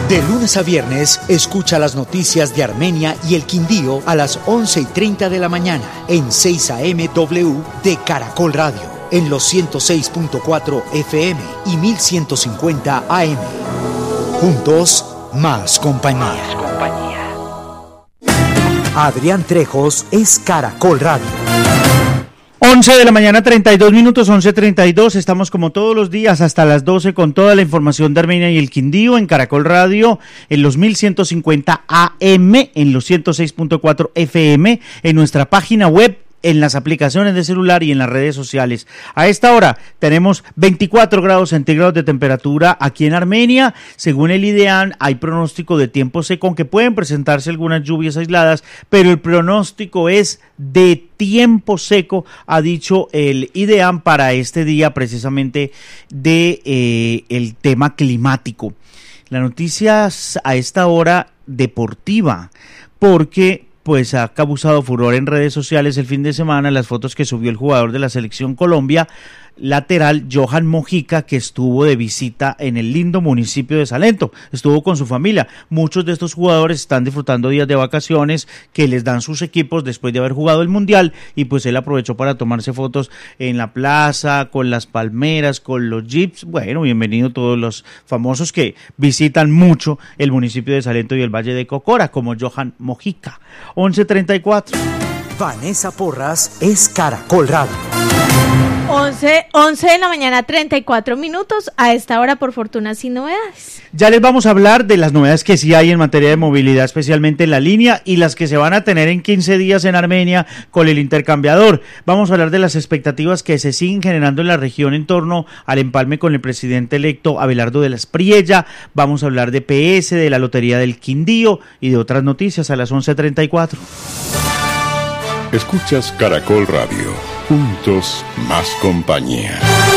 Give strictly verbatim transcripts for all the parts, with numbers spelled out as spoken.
De lunes a viernes, escucha las noticias de Armenia y el Quindío a las once y treinta de la mañana en seis A M W de Caracol Radio, en los ciento seis punto cuatro F M y mil ciento cincuenta A M. Juntos, más compañía. Más compañía. Adrián Trejos es Caracol Radio. once de la mañana, treinta y dos minutos, once treinta y dos, estamos como todos los días hasta las doce con toda la información de Armenia y el Quindío en Caracol Radio, en los mil ciento cincuenta A M, en los ciento seis punto cuatro F M, en nuestra página web, en las aplicaciones de celular y en las redes sociales. A esta hora tenemos veinticuatro grados centígrados de temperatura aquí en Armenia. Según el IDEAM, hay pronóstico de tiempo seco, aunque pueden presentarse algunas lluvias aisladas, pero el pronóstico es de tiempo seco, ha dicho el IDEAM para este día, precisamente de eh, el tema climático. La noticia a esta hora deportiva, porque pues ha causado furor en redes sociales el fin de semana las fotos que subió el jugador de la selección Colombia, lateral Johan Mojica, que estuvo de visita en el lindo municipio de Salento, estuvo con su familia. Muchos de estos jugadores están disfrutando días de vacaciones que les dan sus equipos después de haber jugado el Mundial, y pues él aprovechó para tomarse fotos en la plaza, con las palmeras, con los jeeps. Bueno, bienvenido todos los famosos que visitan mucho el municipio de Salento y el Valle de Cocora, como Johan Mojica. once treinta y cuatro. Vanessa Porras es Caracol Radio. once, once de la mañana, treinta y cuatro minutos, a esta hora por fortuna sin novedades. Ya les vamos a hablar de las novedades que sí hay en materia de movilidad, especialmente en la línea, y las que se van a tener en quince días en Armenia con el intercambiador. Vamos a hablar de las expectativas que se siguen generando en la región en torno al empalme con el presidente electo Abelardo de la Espriella. Vamos a hablar de P S, de la Lotería del Quindío y de otras noticias a las once treinta y cuatro. Escuchas Caracol Radio. Juntos, más compañía.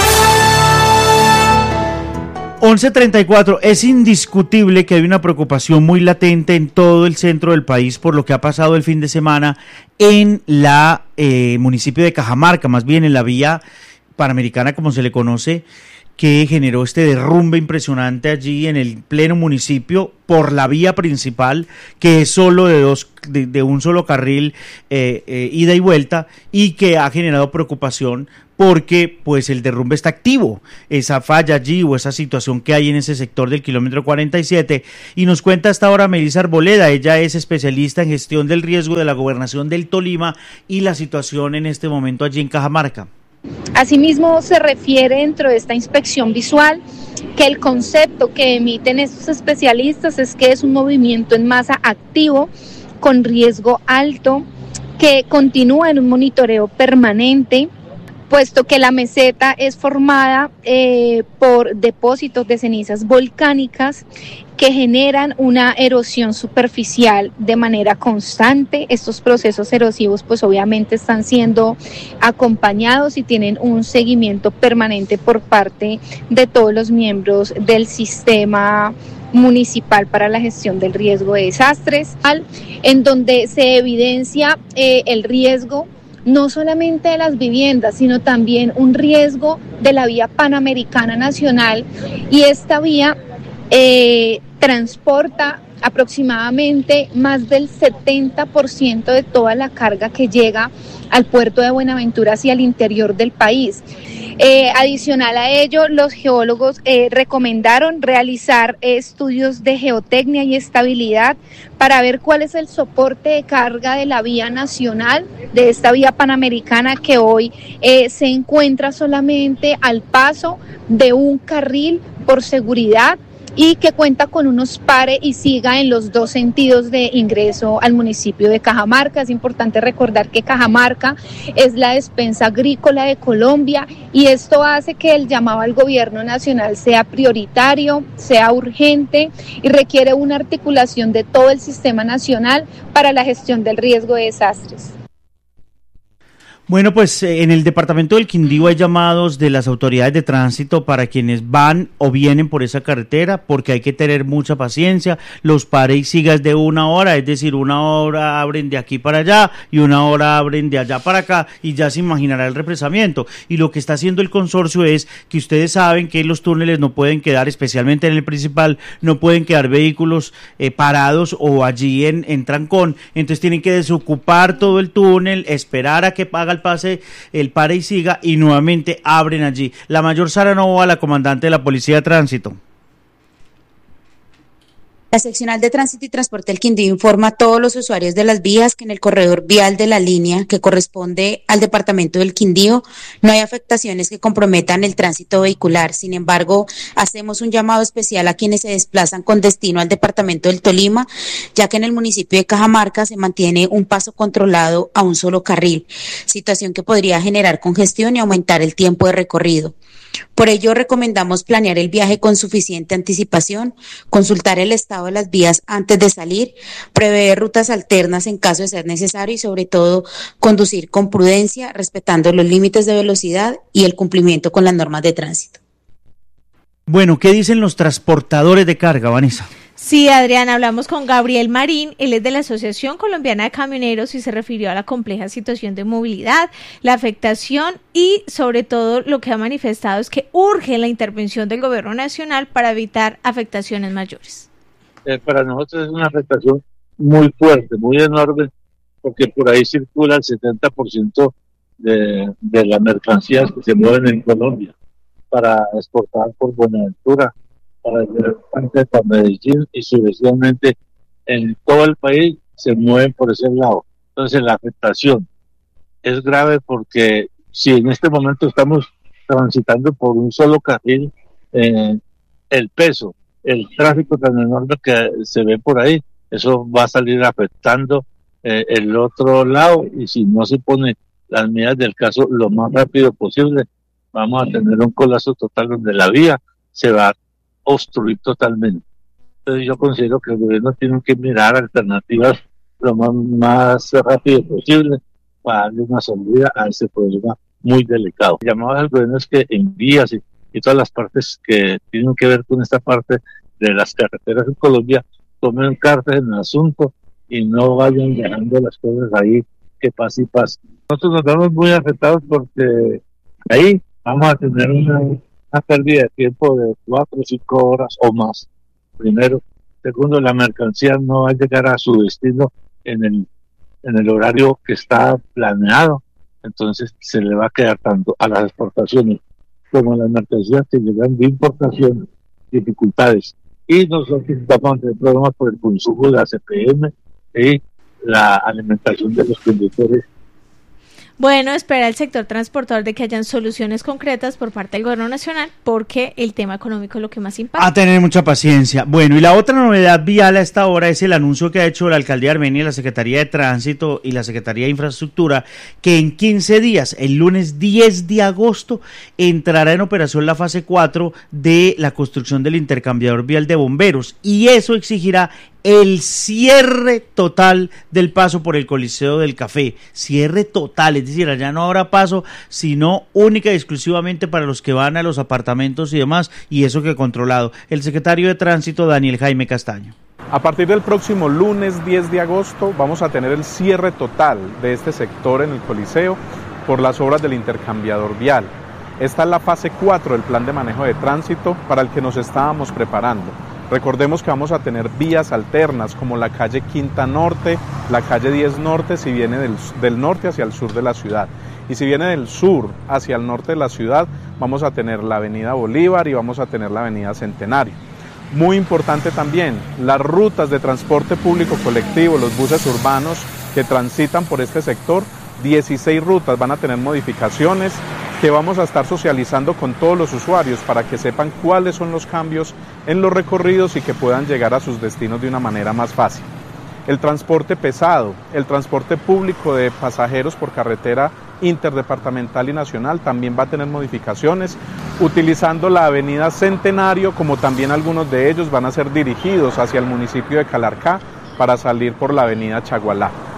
once treinta y cuatro. Es indiscutible que hay una preocupación muy latente en todo el centro del país por lo que ha pasado el fin de semana en la eh, municipio de Cajamarca, más bien en la vía panamericana, como se le conoce, que generó este derrumbe impresionante allí en el pleno municipio por la vía principal, que es solo de dos de, de un solo carril eh, eh, ida y vuelta, y que ha generado preocupación porque pues el derrumbe está activo, esa falla allí o esa situación que hay en ese sector del kilómetro cuarenta y siete. Y nos cuenta hasta ahora Melissa Arboleda, ella es especialista en gestión del riesgo de la Gobernación del Tolima y la situación en este momento allí en Cajamarca. Asimismo, se refiere dentro de esta inspección visual que el concepto que emiten estos especialistas es que es un movimiento en masa activo con riesgo alto, que continúa en un monitoreo permanente, puesto que la meseta es formada eh, por depósitos de cenizas volcánicas que generan una erosión superficial de manera constante. Estos procesos erosivos pues obviamente están siendo acompañados y tienen un seguimiento permanente por parte de todos los miembros del sistema municipal para la gestión del riesgo de desastres, en donde se evidencia eh, el riesgo no solamente de las viviendas, sino también un riesgo de la vía panamericana nacional, y esta vía eh, transporta aproximadamente más del setenta por ciento de toda la carga que llega al puerto de Buenaventura hacia el interior del país. Eh, adicional a ello, los geólogos eh, recomendaron realizar eh, estudios de geotecnia y estabilidad para ver cuál es el soporte de carga de la vía nacional, de esta vía panamericana que hoy eh, se encuentra solamente al paso de un carril por seguridad, y que cuenta con unos pare y siga en los dos sentidos de ingreso al municipio de Cajamarca. Es importante recordar que Cajamarca es la despensa agrícola de Colombia, y esto hace que el llamado al gobierno nacional sea prioritario, sea urgente y requiere una articulación de todo el sistema nacional para la gestión del riesgo de desastres. Bueno, pues eh, en el departamento del Quindío hay llamados de las autoridades de tránsito para quienes van o vienen por esa carretera, porque hay que tener mucha paciencia. Los pare y sigas de una hora, es decir, una hora abren de aquí para allá y una hora abren de allá para acá, y ya se imaginará el represamiento. Y lo que está haciendo el consorcio es que ustedes saben que en los túneles no pueden quedar, especialmente en el principal, no pueden quedar vehículos eh, parados o allí en, en trancón. Entonces tienen que desocupar todo el túnel, esperar a que haga el pase, el pare y siga, y nuevamente abren allí. La mayor Sara Novoa, la comandante de la Policía de Tránsito. La seccional de Tránsito y Transporte del Quindío informa a todos los usuarios de las vías que en el corredor vial de la línea que corresponde al departamento del Quindío no hay afectaciones que comprometan el tránsito vehicular. Sin embargo, hacemos un llamado especial a quienes se desplazan con destino al departamento del Tolima, ya que en el municipio de Cajamarca se mantiene un paso controlado a un solo carril, situación que podría generar congestión y aumentar el tiempo de recorrido. Por ello, recomendamos planear el viaje con suficiente anticipación, consultar el estado de las vías antes de salir, prever rutas alternas en caso de ser necesario y, sobre todo, conducir con prudencia, respetando los límites de velocidad y el cumplimiento con las normas de tránsito. Bueno, ¿qué dicen los transportadores de carga, Vanessa? Sí, Adrián, hablamos con Gabriel Marín, él es de la Asociación Colombiana de Camioneros y se refirió a la compleja situación de movilidad, la afectación y sobre todo lo que ha manifestado es que urge la intervención del gobierno nacional para evitar afectaciones mayores. Eh, para nosotros es una afectación muy fuerte, muy enorme, porque por ahí circula el setenta por ciento de, de las mercancías que se mueven en Colombia para exportar por Buenaventura, para llevar parte para Medellín y sucesivamente en todo el país se mueven por ese lado. Entonces la afectación es grave porque si en este momento estamos transitando por un solo carril, eh, el peso, el tráfico tan enorme que se ve por ahí, eso va a salir afectando eh, el otro lado, y si no se pone las medidas del caso lo más rápido posible, vamos a tener un colapso total donde la vía se va a obstruir totalmente. Entonces yo considero que el gobierno tiene que mirar alternativas lo más, más rápido posible para darle una salida a ese problema muy delicado. El llamado al gobierno es que en vías y, y todas las partes que tienen que ver con esta parte de las carreteras en Colombia tomen cartas en el asunto y no vayan dejando las cosas ahí que pase y pase. Nosotros nos vemos muy afectados porque ahí vamos a tener una una pérdida de tiempo de cuatro o cinco horas o más, primero. Segundo, la mercancía no va a llegar a su destino en el, en el horario que está planeado, entonces se le va a quedar tanto a las exportaciones como a las mercancías que llegan de importación, dificultades. Y nosotros vamos a tener problemas por el consumo de la C P M y la alimentación de los conductores. Bueno, espera el sector transportador de que hayan soluciones concretas por parte del gobierno nacional, porque el tema económico es lo que más impacta. A tener mucha paciencia. Bueno, y la otra novedad vial a esta hora es el anuncio que ha hecho la Alcaldía de Armenia, la Secretaría de Tránsito y la Secretaría de Infraestructura, que en quince días, el lunes diez de agosto, entrará en operación la fase cuatro de la construcción del intercambiador vial de bomberos, y eso exigirá el cierre total del paso por el Coliseo del Café, cierre total, es decir, allá no habrá paso, sino única y exclusivamente para los que van a los apartamentos y demás, y eso que controlado. El secretario de Tránsito, Daniel Jaime Castaño. A partir del próximo lunes diez de agosto vamos a tener el cierre total de este sector en el Coliseo por las obras del intercambiador vial. Esta es la fase cuatro del plan de manejo de tránsito para el que nos estábamos preparando. Recordemos que vamos a tener vías alternas como la calle Quinta Norte, la calle diez Norte si viene del, del norte hacia el sur de la ciudad. Y si viene del sur hacia el norte de la ciudad, vamos a tener la avenida Bolívar y vamos a tener la avenida Centenario. Muy importante también, las rutas de transporte público colectivo, los buses urbanos que transitan por este sector, dieciséis rutas van a tener modificaciones que vamos a estar socializando con todos los usuarios para que sepan cuáles son los cambios en los recorridos y que puedan llegar a sus destinos de una manera más fácil. El transporte pesado, el transporte público de pasajeros por carretera interdepartamental y nacional también va a tener modificaciones, utilizando la avenida Centenario, como también algunos de ellos van a ser dirigidos hacia el municipio de Calarcá para salir por la avenida Chagualá.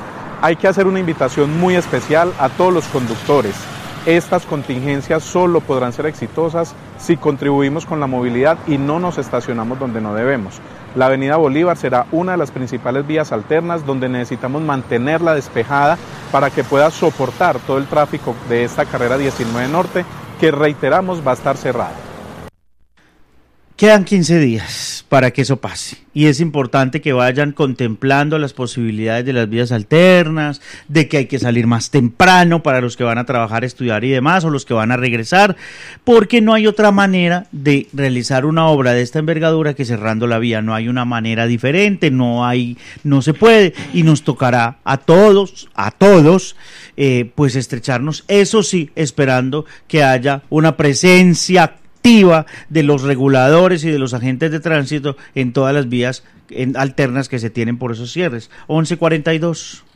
Hay que hacer una invitación muy especial a todos los conductores. Estas contingencias solo podrán ser exitosas si contribuimos con la movilidad y no nos estacionamos donde no debemos. La avenida Bolívar será una de las principales vías alternas donde necesitamos mantenerla despejada para que pueda soportar todo el tráfico de esta carrera diecinueve Norte, que reiteramos va a estar cerrada. Quedan quince días para que eso pase y es importante que vayan contemplando las posibilidades de las vías alternas, de que hay que salir más temprano para los que van a trabajar, estudiar y demás, o los que van a regresar, porque no hay otra manera de realizar una obra de esta envergadura que cerrando la vía. No hay una manera diferente, no hay, no se puede, y nos tocará a todos, a todos, eh, pues estrecharnos, eso sí, esperando que haya una presencia de los reguladores y de los agentes de tránsito en todas las vías en, alternas que se tienen por esos cierres. once cuarenta y dos.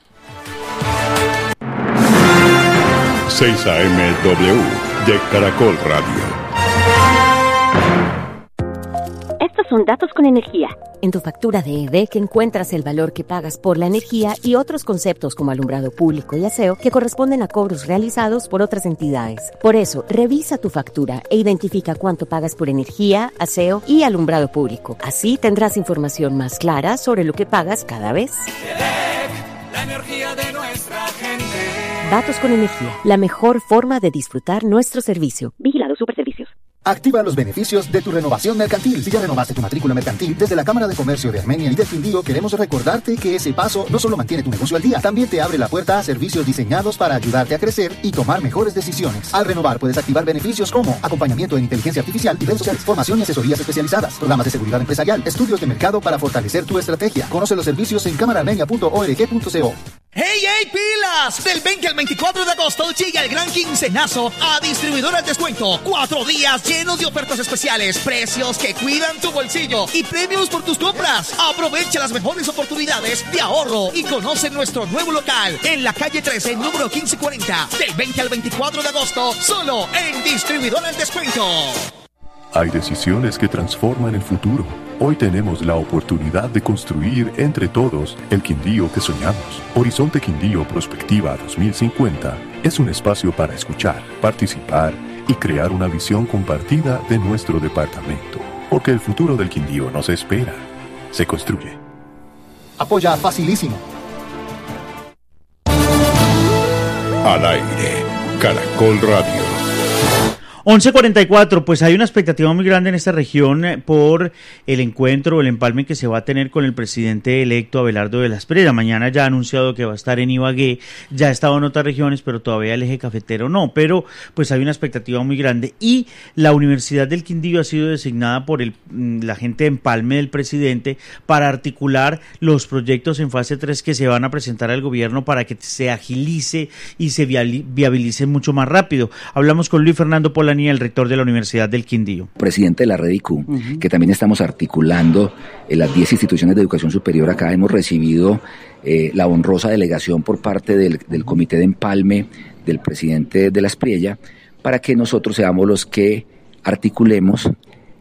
seis A M W de Caracol Radio. Estos son datos con energía. En tu factura de E D E C encuentras el valor que pagas por la energía y otros conceptos como alumbrado público y aseo que corresponden a cobros realizados por otras entidades. Por eso, revisa tu factura e identifica cuánto pagas por energía, aseo y alumbrado público. Así tendrás información más clara sobre lo que pagas cada vez. E D E C, la energía de nuestra gente. Datos con energía, la mejor forma de disfrutar nuestro servicio. Vigilado Superservicios. Activa los beneficios de tu renovación mercantil. Si ya renovaste tu matrícula mercantil, desde la Cámara de Comercio de Armenia y del Quindío queremos recordarte que ese paso no solo mantiene tu negocio al día, también te abre la puerta a servicios diseñados para ayudarte a crecer y tomar mejores decisiones. Al renovar puedes activar beneficios como acompañamiento en inteligencia artificial y redes sociales, formación y asesorías especializadas, programas de seguridad empresarial, estudios de mercado para fortalecer tu estrategia. Conoce los servicios en cámara armenia punto org punto co. ¡Hey, hey, pilas! Del veinte al veinticuatro de agosto llega el gran quincenazo a Distribuidora al Descuento. Cuatro días llenos de ofertas especiales, precios que cuidan tu bolsillo y premios por tus compras. Aprovecha las mejores oportunidades de ahorro y conoce nuestro nuevo local en la calle trece, número quince cuarenta. Del veinte al veinticuatro de agosto, solo en Distribuidora al Descuento. Hay decisiones que transforman el futuro. Hoy tenemos la oportunidad de construir entre todos el Quindío que soñamos. Horizonte Quindío Prospectiva dos mil cincuenta es un espacio para escuchar, participar y crear una visión compartida de nuestro departamento. Porque el futuro del Quindío no se espera, se construye. Apoya Facilísimo. Al aire, Caracol Radio. once cuarenta y cuatro, pues hay una expectativa muy grande en esta región por el encuentro, el empalme que se va a tener con el presidente electo Abelardo de la Espriella. Mañana ya ha anunciado que va a estar en Ibagué, ya ha estado en otras regiones, pero todavía el eje cafetero no, pero pues hay una expectativa muy grande y la Universidad del Quindío ha sido designada por el, la gente de empalme del presidente para articular los proyectos en fase tres que se van a presentar al gobierno para que se agilice y se viabilice mucho más rápido. Hablamos con Luis Fernando Polanyi, el rector de la Universidad del Quindío. Presidente de la Red I Q, uh-huh. que también estamos articulando en las diez instituciones de educación superior. Acá hemos recibido eh, la honrosa delegación por parte del, del Comité de Empalme del presidente de la Espriella para que nosotros seamos los que articulemos,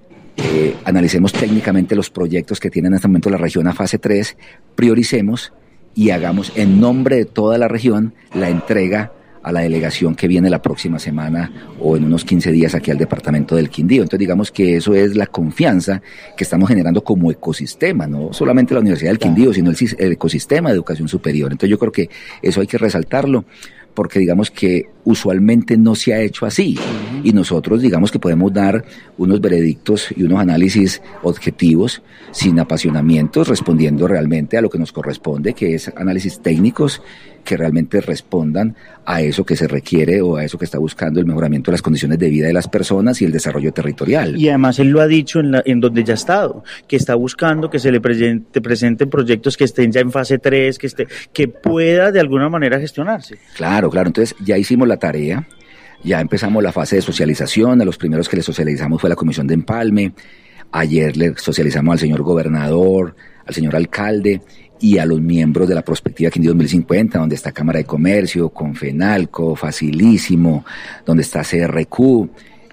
eh, analicemos técnicamente los proyectos que tiene en este momento la región a fase tres, prioricemos y hagamos en nombre de toda la región la entrega a la delegación que viene la próxima semana o en unos quince días aquí al departamento del Quindío. Entonces digamos que eso es la confianza que estamos generando como ecosistema, no solamente la Universidad del Quindío, sino el, el ecosistema de educación superior. Entonces yo creo que eso hay que resaltarlo, porque digamos que usualmente no se ha hecho así y nosotros digamos que podemos dar unos veredictos y unos análisis objetivos sin apasionamientos, respondiendo realmente a lo que nos corresponde, que es análisis técnicos que realmente respondan a eso que se requiere o a eso que está buscando el mejoramiento de las condiciones de vida de las personas y el desarrollo territorial. Y además él lo ha dicho en, la, en donde ya ha estado, que está buscando que se le presente, presenten proyectos que estén ya en fase tres, que, esté, que pueda de alguna manera gestionarse. Claro, claro, entonces ya hicimos la tarea, ya empezamos la fase de socialización, a los primeros que le socializamos fue la Comisión de Empalme, ayer le socializamos al señor gobernador, al señor alcalde y a los miembros de la Prospectiva Quindío dos mil cincuenta, donde está Cámara de Comercio, Confenalco, Facilísimo, donde está C R Q,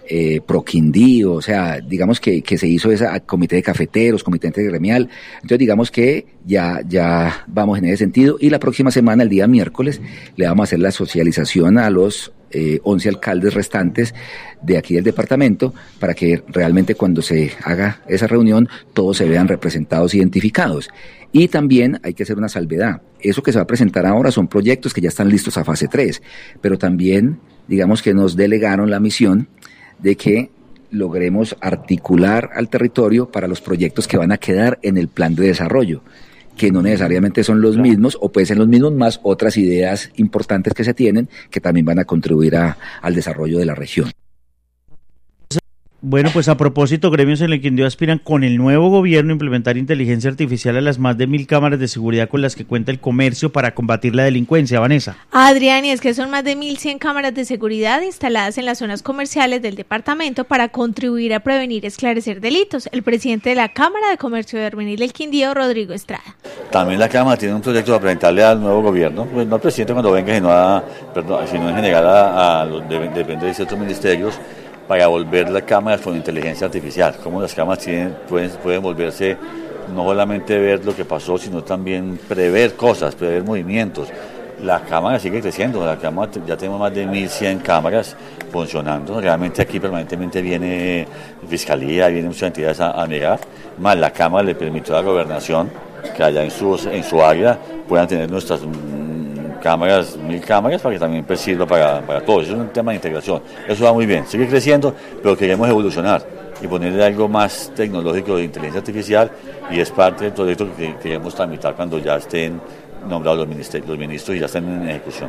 eh, Pro Quindío, o sea, digamos que, que se hizo ese comité de cafeteros, comité gremial, entonces digamos que ya, ya vamos en ese sentido, y la próxima semana, el día miércoles, le vamos a hacer la socialización a los eh, once alcaldes restantes de aquí del departamento, para que realmente cuando se haga esa reunión, todos se vean representados, identificados. Y también hay que hacer una salvedad. Eso que se va a presentar ahora son proyectos que ya están listos a fase tres, pero también, digamos que nos delegaron la misión de que logremos articular al territorio para los proyectos que van a quedar en el plan de desarrollo, que no necesariamente son los mismos, o pueden ser los mismos más otras ideas importantes que se tienen, que también van a contribuir a, al desarrollo de la región. Bueno, pues a propósito, gremios en el Quindío aspiran con el nuevo gobierno a implementar inteligencia artificial a las más de mil cámaras de seguridad con las que cuenta el comercio para combatir la delincuencia. Vanessa. Adrián, y es que son más de mil cien cámaras de seguridad instaladas en las zonas comerciales del departamento para contribuir a prevenir y esclarecer delitos. El presidente de la Cámara de Comercio de Armenil del Quindío, Rodrigo Estrada. También la Cámara tiene un proyecto para presentarle al nuevo gobierno, pues no al presidente cuando venga, sino, a, perdón, sino en general a, a los de, depende de ciertos ministerios, para volver las cámaras con inteligencia artificial, cómo las cámaras tienen, pueden, pueden volverse no solamente ver lo que pasó, sino también prever cosas, prever movimientos. La cámara sigue creciendo, la cámara, ya tenemos más de mil cien cámaras funcionando, realmente aquí permanentemente viene Fiscalía, vienen muchas entidades a, a mirar, más la cámara le permitió a la gobernación que allá en su, en su área puedan tener nuestras cámaras, mil cámaras, para que también pues, sirva para, para todos. Eso es un tema de integración. Eso va muy bien, sigue creciendo, pero queremos evolucionar y ponerle algo más tecnológico de inteligencia artificial, y es parte del proyecto que queremos tramitar cuando ya estén nombrados los ministerios, los ministros y ya estén en ejecución.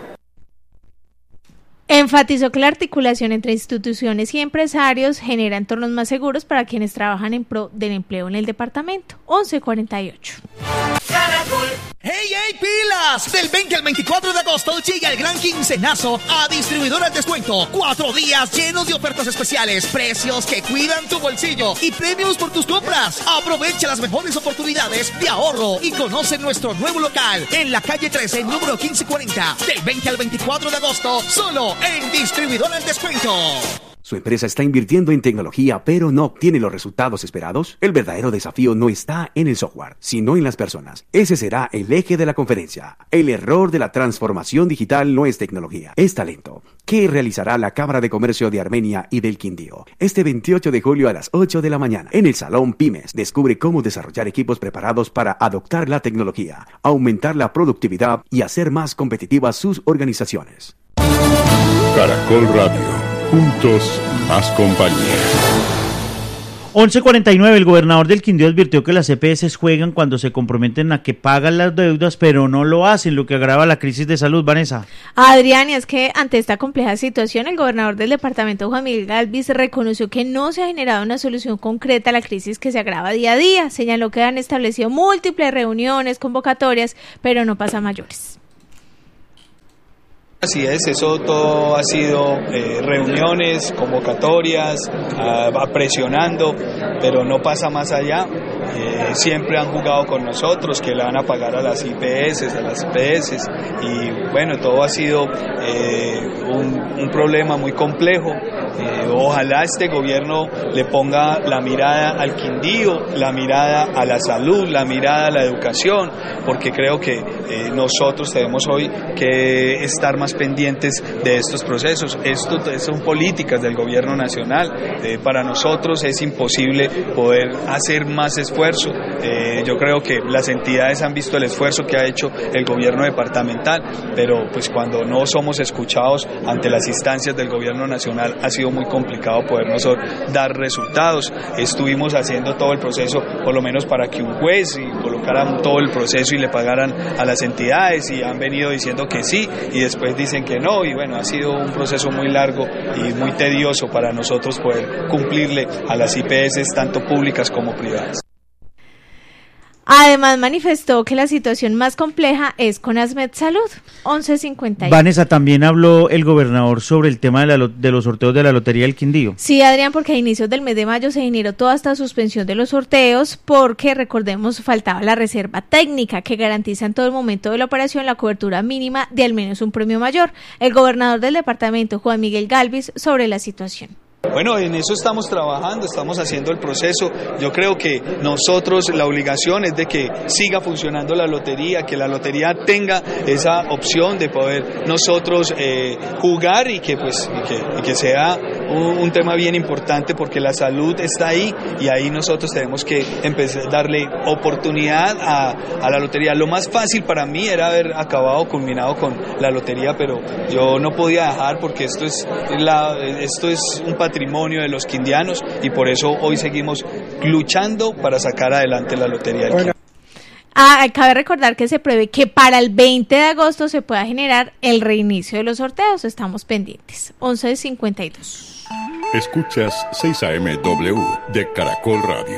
Enfatizó que la articulación entre instituciones y empresarios genera entornos más seguros para quienes trabajan en pro del empleo en el departamento. once cuarenta y ocho. ¡Hey, hey, pilas! Del veinte al veinticuatro de agosto llega el gran quincenazo a Distribuidora al Descuento. Cuatro días llenos de ofertas especiales, precios que cuidan tu bolsillo y premios por tus compras. Aprovecha las mejores oportunidades de ahorro y conoce nuestro nuevo local en la calle trece, número quince cuarenta. Del veinte al veinticuatro de agosto, solo en Distribuidora al Descuento. ¿Su empresa está invirtiendo en tecnología pero no obtiene los resultados esperados? El verdadero desafío no está en el software, sino en las personas. Ese será el eje de la conferencia. El error de la transformación digital no es tecnología, es talento. ¿Qué realizará la Cámara de Comercio de Armenia y del Quindío? Este veintiocho de julio a las ocho de la mañana, en el Salón Pymes, descubre cómo desarrollar equipos preparados para adoptar la tecnología, aumentar la productividad y hacer más competitivas sus organizaciones. Caracol Radio. Juntos, más compañía. once cuarenta y nueve, el gobernador del Quindío advirtió que las E P S juegan cuando se comprometen a que pagan las deudas, pero no lo hacen, lo que agrava la crisis de salud. Vanessa. Adrián, y es que ante esta compleja situación, el gobernador del departamento, Juan Miguel Galvis, reconoció que no se ha generado una solución concreta a la crisis que se agrava día a día. Señaló que han establecido múltiples reuniones, convocatorias, pero no pasa a mayores. Así es, eso todo ha sido eh, reuniones, convocatorias, uh, presionando, pero no pasa más allá. Eh, siempre han jugado con nosotros, que le van a pagar a las I P S, a las P S, y bueno, todo ha sido eh, un, un problema muy complejo. Eh, ojalá este gobierno le ponga la mirada al Quindío, la mirada a la salud, la mirada a la educación, porque creo que eh, nosotros tenemos hoy que estar más pendientes de estos procesos. Esto son políticas del gobierno nacional. Eh, para nosotros es imposible poder hacer más esfuerzo. Eh, yo creo que las entidades han visto el esfuerzo que ha hecho el gobierno departamental, pero pues cuando no somos escuchados ante las instancias del gobierno nacional ha sido muy complicado podernos dar resultados. Estuvimos haciendo todo el proceso, por lo menos para que un juez y colocaran todo el proceso y le pagaran a las entidades, y han venido diciendo que sí y después dicen que no, y bueno, ha sido un proceso muy largo y muy tedioso para nosotros poder cumplirle a las I P S tanto públicas como privadas. Además, manifestó que la situación más compleja es con ASMED Salud. once cincuenta y uno. Vanessa, también habló el gobernador sobre el tema de, la, de los sorteos de la Lotería del Quindío. Sí, Adrián, porque a inicios del mes de mayo se generó toda esta suspensión de los sorteos porque, recordemos, faltaba la reserva técnica que garantiza en todo el momento de la operación la cobertura mínima de al menos un premio mayor. El gobernador del departamento, Juan Miguel Galvis, sobre la situación. Bueno, en eso estamos trabajando, estamos haciendo el proceso. Yo creo que nosotros, la obligación es de que siga funcionando la lotería, que la lotería tenga esa opción de poder nosotros eh, jugar y que pues y que, y que sea un, un tema bien importante, porque la salud está ahí y ahí nosotros tenemos que empezar a darle oportunidad a, a la lotería. Lo más fácil para mí era haber acabado, culminado con la lotería, pero yo no podía dejar, porque esto es, la, esto es un patrimonio de los quindianos y por eso hoy seguimos luchando para sacar adelante la lotería. Bueno. Ah, cabe recordar que se prevé que para el veinte de agosto se pueda generar el reinicio de los sorteos. Estamos pendientes. once cincuenta y dos. Escuchas seis A M W de Caracol Radio.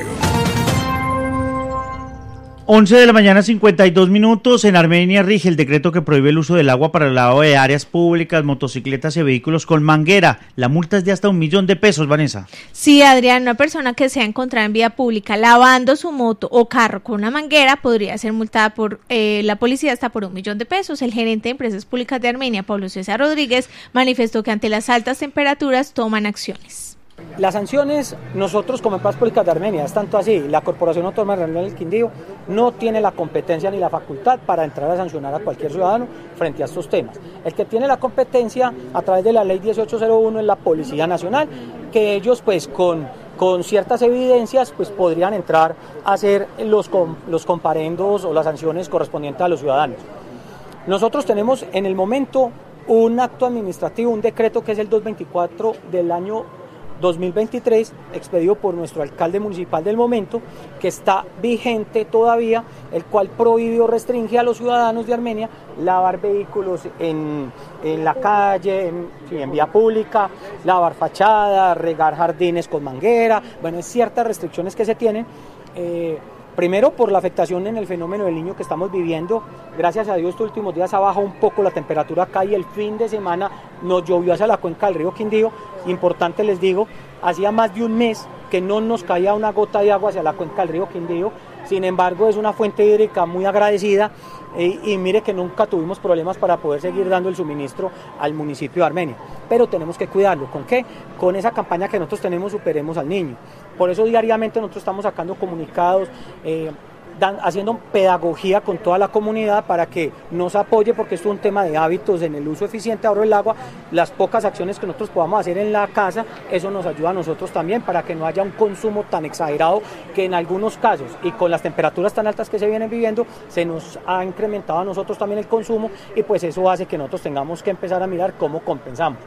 once de la mañana, cincuenta y dos minutos. En Armenia rige el decreto que prohíbe el uso del agua para el lavado de áreas públicas, motocicletas y vehículos con manguera. La multa es de hasta un millón de pesos, Vanessa. Sí, Adrián, una persona que sea encontrada en vía pública lavando su moto o carro con una manguera podría ser multada por eh, la policía hasta por un millón de pesos. El gerente de Empresas Públicas de Armenia, Pablo César Rodríguez, manifestó que ante las altas temperaturas toman acciones. Las sanciones, nosotros como Empresas Públicas de Armenia, es tanto así, la Corporación Autónoma Regional del Quindío no tiene la competencia ni la facultad para entrar a sancionar a cualquier ciudadano frente a estos temas. El que tiene la competencia a través de la ley dieciocho cero uno es la Policía Nacional, que ellos pues con, con ciertas evidencias pues podrían entrar a hacer los, los comparendos o las sanciones correspondientes a los ciudadanos. Nosotros tenemos en el momento un acto administrativo, un decreto que es el doscientos veinticuatro del año dos mil veintitrés, expedido por nuestro alcalde municipal del momento, que está vigente todavía, el cual prohíbe o restringe a los ciudadanos de Armenia lavar vehículos en, en la calle, en, en vía pública, lavar fachadas, regar jardines con manguera. Bueno, es ciertas restricciones que se tienen. Eh, Primero, por la afectación en el fenómeno del Niño que estamos viviendo. Gracias a Dios, estos últimos días ha bajado un poco la temperatura acá y el fin de semana nos llovió hacia la cuenca del río Quindío. Importante les digo, hacía más de un mes que no nos caía una gota de agua hacia la cuenca del río Quindío. Sin embargo, es una fuente hídrica muy agradecida eh, y mire que nunca tuvimos problemas para poder seguir dando el suministro al municipio de Armenia. Pero tenemos que cuidarlo. ¿Con qué? Con esa campaña que nosotros tenemos, Superemos al Niño. Por eso diariamente nosotros estamos sacando comunicados, eh, dan, haciendo pedagogía con toda la comunidad para que nos apoye, porque esto es un tema de hábitos en el uso eficiente ahora del agua. Las pocas acciones que nosotros podamos hacer en la casa, eso nos ayuda a nosotros también para que no haya un consumo tan exagerado que en algunos casos, y con las temperaturas tan altas que se vienen viviendo, se nos ha incrementado a nosotros también el consumo, y pues eso hace que nosotros tengamos que empezar a mirar cómo compensamos.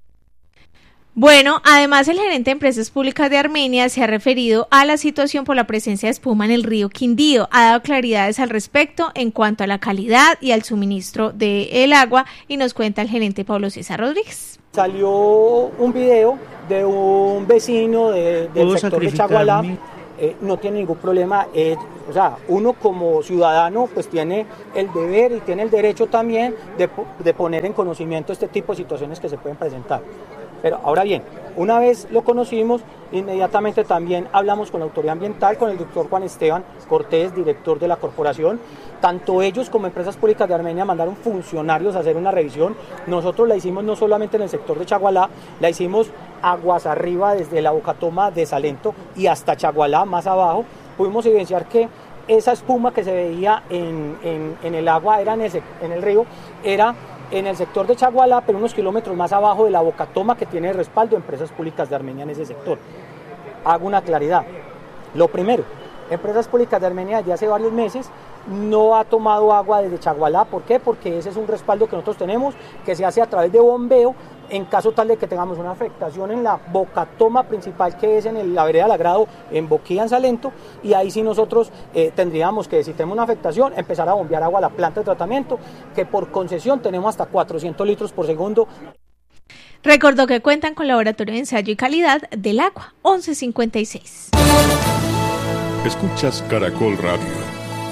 Bueno, además el gerente de Empresas Públicas de Armenia se ha referido a la situación por la presencia de espuma en el río Quindío. Ha dado claridades al respecto en cuanto a la calidad y al suministro del agua, y nos cuenta el gerente Pablo César Rodríguez. Salió un video de un vecino de, del sector de Chagualá. Eh, no tiene ningún problema, eh, o sea, uno como ciudadano pues tiene el deber y tiene el derecho también de, de poner en conocimiento este tipo de situaciones que se pueden presentar. Pero ahora bien, una vez lo conocimos, inmediatamente también hablamos con la autoridad ambiental, con el doctor Juan Esteban Cortés, director de la corporación. Tanto ellos como Empresas Públicas de Armenia mandaron funcionarios a hacer una revisión. Nosotros la hicimos no solamente en el sector de Chagualá, la hicimos aguas arriba desde la Bocatoma de Salento y hasta Chagualá, más abajo. Pudimos evidenciar que esa espuma que se veía en, en, en el agua, era en el, en el río, era en el sector de Chagualá, pero unos kilómetros más abajo de la Bocatoma, que tiene respaldo de Empresas Públicas de Armenia en ese sector. Hago una claridad. Lo primero, Empresas Públicas de Armenia desde hace varios meses no ha tomado agua desde Chagualá. ¿Por qué? Porque ese es un respaldo que nosotros tenemos, que se hace a través de bombeo, en caso tal de que tengamos una afectación en la Bocatoma principal, que es en el, la vereda Lagrado, en Boquía, en Salento, y ahí sí nosotros eh, tendríamos que, si tenemos una afectación, empezar a bombear agua a la planta de tratamiento, que por concesión tenemos hasta cuatrocientos litros por segundo. Recordó que cuentan con laboratorio de ensayo y calidad del agua. once cincuenta y seis. Escuchas Caracol Radio.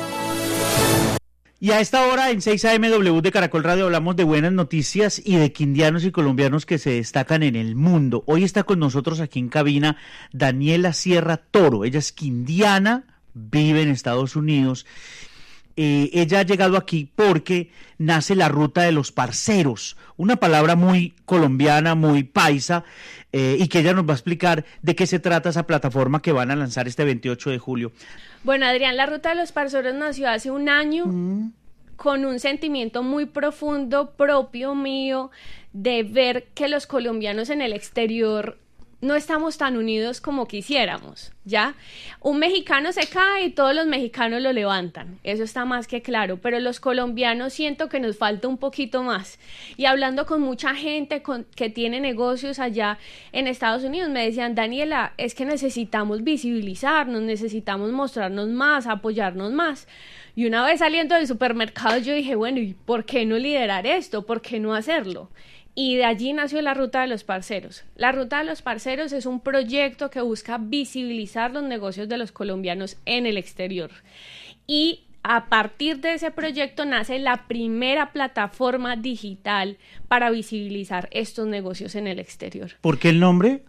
Y a esta hora en seis A M W de Caracol Radio hablamos de buenas noticias y de quindianos y colombianos que se destacan en el mundo. Hoy está con nosotros aquí en cabina Daniela Sierra Toro. Ella es quindiana, vive en Estados Unidos eh, ella ha llegado aquí porque nace la Ruta de los Parceros, una palabra muy colombiana, muy paisa, eh, y que ella nos va a explicar de qué se trata esa plataforma que van a lanzar este veintiocho de julio. Bueno, Adrián, la Ruta de los Parceros nació hace un año mm. con un sentimiento muy profundo propio mío de ver que los colombianos en el exterior no estamos tan unidos como quisiéramos, ¿ya? Un mexicano se cae y todos los mexicanos lo levantan, eso está más que claro, pero los colombianos siento que nos falta un poquito más. Y hablando con mucha gente con, que tiene negocios allá en Estados Unidos, me decían, Daniela, es que necesitamos visibilizarnos, necesitamos mostrarnos más, apoyarnos más. Y una vez saliendo del supermercado yo dije, bueno, ¿y por qué no liderar esto? ¿Por qué no hacerlo? Y de allí nació la Ruta de los Parceros. La Ruta de los Parceros es un proyecto que busca visibilizar los negocios de los colombianos en el exterior. Y a partir de ese proyecto nace la primera plataforma digital para visibilizar estos negocios en el exterior. ¿Por qué el nombre?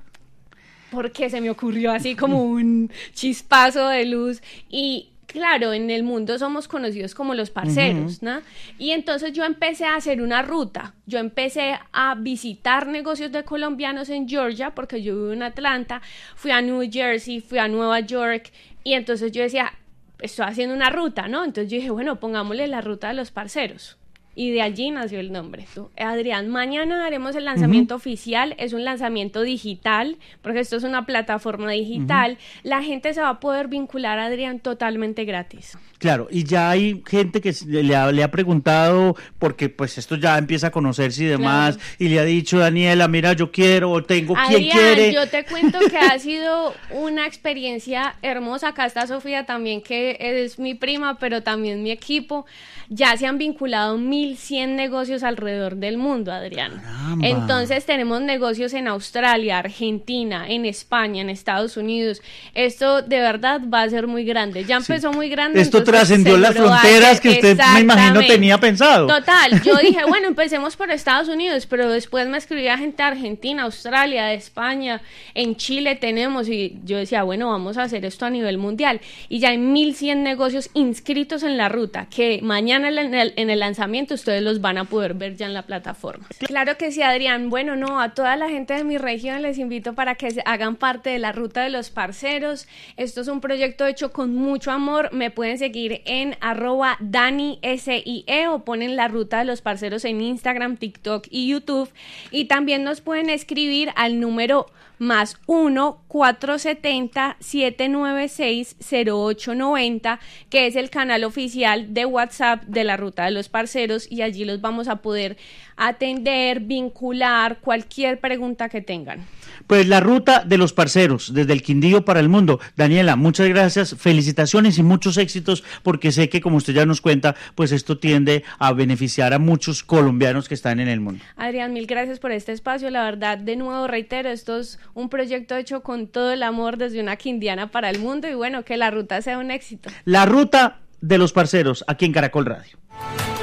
Porque se me ocurrió así como un chispazo de luz y... Claro, en el mundo somos conocidos como los parceros, uh-huh. ¿no? Y entonces yo empecé a hacer una ruta. Yo empecé a visitar negocios de colombianos en Georgia, porque yo vivo en Atlanta. Fui a New Jersey, fui a Nueva York. Y entonces yo decía, estoy haciendo una ruta, ¿no? Entonces yo dije, bueno, pongámosle la Ruta de los Parceros. Y de allí nació el nombre. Adrián, mañana haremos el lanzamiento uh-huh. oficial, es un lanzamiento digital, porque esto es una plataforma digital. Uh-huh. La gente se va a poder vincular, Adrián, totalmente gratis. Claro, y ya hay gente que le ha, le ha preguntado, porque pues esto ya empieza a conocerse y demás, claro. y le ha dicho, Daniela, mira, yo quiero, o tengo, Adrián, ¿quién quiere? Yo te cuento que ha sido una experiencia hermosa. Acá está Sofía también, que es mi prima, pero también mi equipo. Ya se han vinculado mil cien negocios alrededor del mundo, Adrián. Caramba. Entonces tenemos negocios en Australia, Argentina, en España, en Estados Unidos. Esto de verdad va a ser muy grande. Ya empezó sí. muy grande. Esto trascendió las fronteras que usted, me imagino, tenía pensado. Total, yo dije, bueno, empecemos por Estados Unidos, pero después me escribía gente de Argentina, Australia, de España, en Chile tenemos, y yo decía, bueno, vamos a hacer esto a nivel mundial. Y ya hay mil cien negocios inscritos en la ruta, que mañana en el, en el lanzamiento ustedes los van a poder ver ya en la plataforma. Claro que sí, Adrián. Bueno, no, a toda la gente de mi región les invito para que se hagan parte de la Ruta de los Parceros. Esto es un proyecto hecho con mucho amor. Me pueden seguir en arroba Dani S I E o ponen la Ruta de los Parceros en Instagram, TikTok y YouTube. Y también nos pueden escribir al número más uno, cuatro siete cero, siete nueve seis, cero ocho nueve cero, que es el canal oficial de WhatsApp de la Ruta de los Parceros, y allí los vamos a poder atender, vincular, cualquier pregunta que tengan. Pues la Ruta de los Parceros, desde el Quindío para el mundo. Daniela, muchas gracias, felicitaciones y muchos éxitos, porque sé que, como usted ya nos cuenta, pues esto tiende a beneficiar a muchos colombianos que están en el mundo. Adrián, mil gracias por este espacio. La verdad, de nuevo reitero, esto es un proyecto hecho con todo el amor desde una quindiana para el mundo, y bueno, que la ruta sea un éxito. La Ruta de los Parceros, aquí en Caracol Radio.